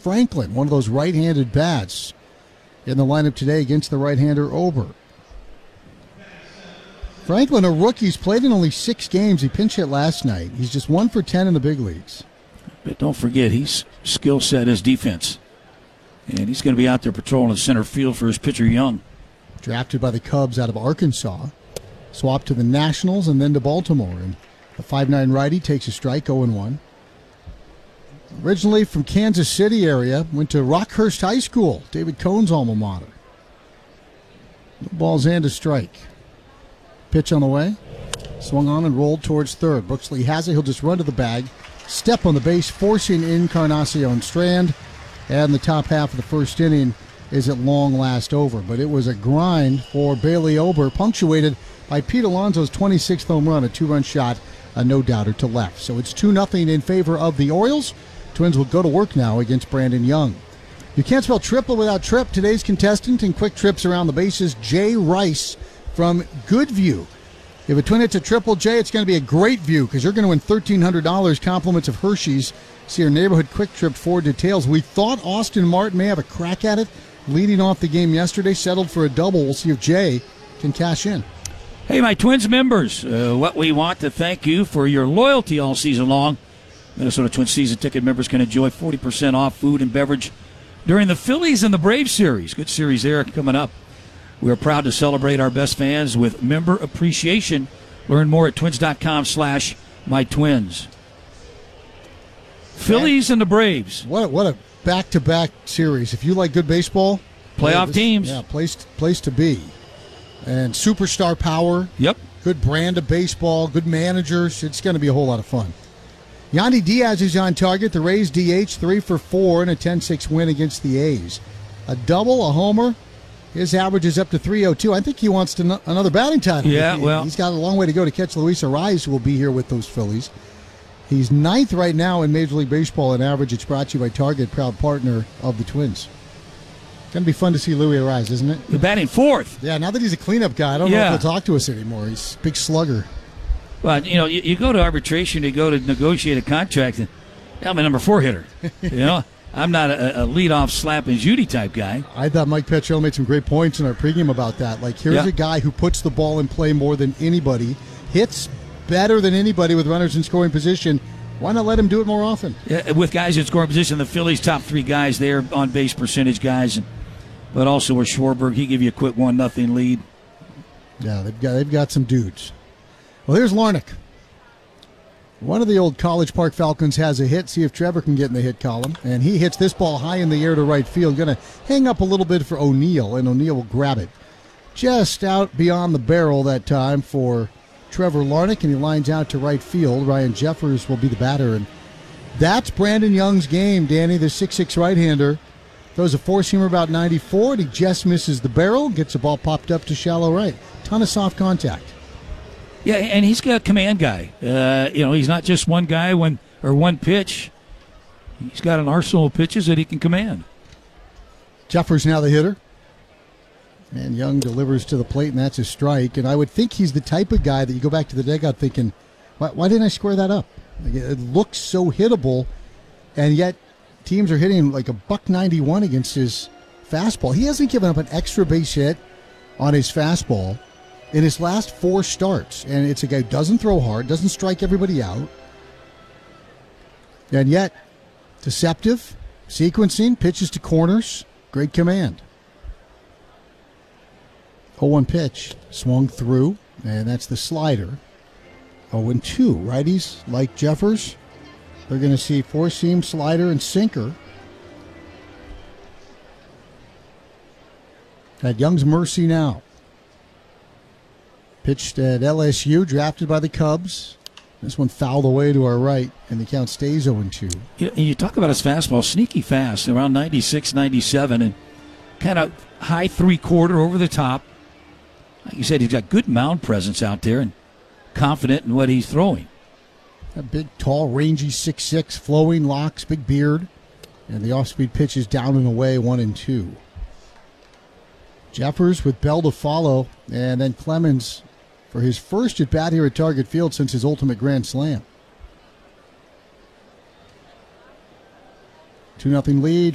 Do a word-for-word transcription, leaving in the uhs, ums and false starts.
Franklin, one of those right-handed bats, in the lineup today against the right-hander Ober. Franklin, a rookie, he's played in only six games. He pinch hit last night. He's just one for ten in the big leagues. But don't forget, his skill set is defense. And he's going to be out there patrolling the center field for his pitcher Young. Drafted by the Cubs out of Arkansas. Swapped to the Nationals and then to Baltimore. And the five nine righty takes a strike, oh and one. Originally from Kansas City area, went to Rockhurst High School, David Cohn's alma mater. No balls and a strike. Pitch on the way. Swung on and rolled towards third. Brooksley has it. He'll just run to the bag. Step on the base, forcing Encarnacion Strand. And the top half of the first inning is at long last over. But it was a grind for Bailey Ober, punctuated by Pete Alonso's twenty-sixth home run, a two-run shot, a no-doubter to left. So it's two nothing in favor of the Orioles. Twins will go to work now against Brandon Young. You can't spell triple without Trip. Today's contestant in quick trips around the bases, Jay Rice from Goodview. If a Twin hits a triple, Jay, it's going to be a great view because you're going to win thirteen hundred dollars, compliments of Hershey's. See your neighborhood quick trip for details. We thought Austin Martin may have a crack at it, leading off the game yesterday, settled for a double. We'll see if Jay can cash in. Hey, my Twins members, uh, what we want to thank you for your loyalty all season long. Minnesota Twins season ticket members can enjoy forty percent off food and beverage during the Phillies and the Braves series. Good series there coming up. We are proud to celebrate our best fans with member appreciation. Learn more at twins.com slash my twins. Phillies and the Braves. What a, what a back-to-back series. If you like good baseball, playoff yeah, this, teams. Yeah, place, place to be. And superstar power. Yep. Good brand of baseball, good managers. It's going to be a whole lot of fun. Yandy Diaz is on target. The Rays D H, three for four in a ten six win against the A's. A double, a homer. His average is up to three oh two. I think he wants to no- another batting title. Yeah, he, well. He's got a long way to go to catch Luis Arraez, who will be here with those Phillies. He's ninth right now in Major League Baseball in average. It's brought to you by Target, proud partner of the Twins. Going to be fun to see Luis Arraez, isn't it? You're batting fourth. Yeah, now that he's a cleanup guy, I don't yeah. know if he'll talk to us anymore. He's a big slugger. Well, you know, you, you go to arbitration, you go to negotiate a contract, and I'm a number four hitter. You know, I'm not a, a leadoff slap and Judy type guy. I thought Mike Petriello made some great points in our pregame about that. Like, here's yeah. a guy who puts the ball in play more than anybody, hits better than anybody with runners in scoring position. Why not let him do it more often? Yeah, with guys in scoring position, the Phillies' top three guys there, on base percentage guys, and, but also with Schwarber, he give you a quick one nothing lead. Yeah, they've got they've got some dudes. Well, here's Larnach. One of the old College Park Falcons has a hit. See if Trevor can get in the hit column. And he hits this ball high in the air to right field. Going to hang up a little bit for O'Neill, and O'Neill will grab it. Just out beyond the barrel that time for Trevor Larnach, and he lines out to right field. Ryan Jeffers will be the batter. And that's Brandon Young's game, Danny, the six six right-hander. Throws a four-seamer about ninety-four, and he just misses the barrel. Gets the ball popped up to shallow right. Ton of soft contact. Yeah, and he's got a command guy. Uh, you know, he's not just one guy when or one pitch. He's got an arsenal of pitches that he can command. Jeffers now the hitter. And Young delivers to the plate, and that's a strike. And I would think he's the type of guy that you go back to the dugout thinking, why, why didn't I square that up? Like, it looks so hittable, and yet teams are hitting like a buck ninety-one against his fastball. He hasn't given up an extra base hit on his fastball in his last four starts. And it's a guy who doesn't throw hard, doesn't strike everybody out. And yet, deceptive, sequencing, pitches to corners, great command. oh one pitch, swung through, and that's the slider. oh and two. Righties like Jeffers, they're going to see four-seam, slider, and sinker. At Young's mercy now. Pitched at L S U, drafted by the Cubs. This one fouled away to our right, and the count stays oh and two. You, you talk about his fastball, sneaky fast, around ninety-six, ninety-seven, and kind of high three-quarter over the top. Like you said, he's got good mound presence out there and confident in what he's throwing. A big, tall, rangy six six, flowing locks, big beard. And the off-speed pitch is down and away, one and two. Jeffers with Bell to follow, and then Clemens for his first at-bat here at Target Field since his ultimate grand slam. two nothing lead.